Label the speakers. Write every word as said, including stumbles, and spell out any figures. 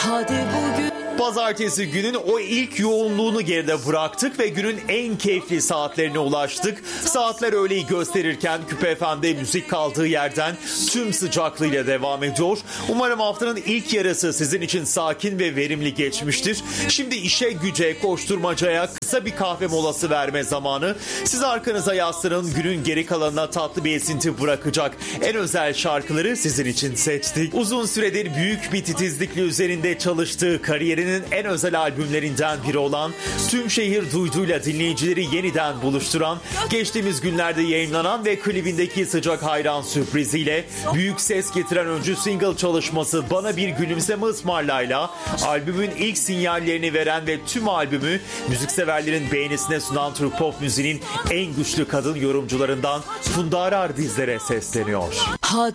Speaker 1: Hadi bugün.
Speaker 2: Pazartesi günün o ilk yoğunluğunu geride bıraktık ve günün en keyifli saatlerine ulaştık. Saatler öğleyi gösterirken Küpe F M'de müzik kaldığı yerden tüm sıcaklığıyla devam ediyor. Umarım haftanın ilk yarısı sizin için sakin ve verimli geçmiştir. Şimdi işe güce, koşturmacaya, kısa bir kahve molası verme zamanı. Siz arkanıza yaslanın, günün geri kalanına tatlı bir esinti bırakacak en özel şarkıları sizin için seçtik. Uzun süredir büyük bir titizlikle üzerinde çalıştığı kariyerinin en özel albümlerinden biri olan, tüm şehir duyduğuyla dinleyicileri yeniden buluşturan, geçtiğimiz günlerde yayınlanan ve klibindeki sıcak hayran sürpriziyle büyük ses getiren öncü single çalışması Bana Bir Gülümseme Ismarla'yla albümün ilk sinyallerini veren ve tüm albümü müzikseverlerin beğenisine sunan Türk pop müziğinin en güçlü kadın yorumcularından Funda Arar bizlere sesleniyor.
Speaker 1: Hadi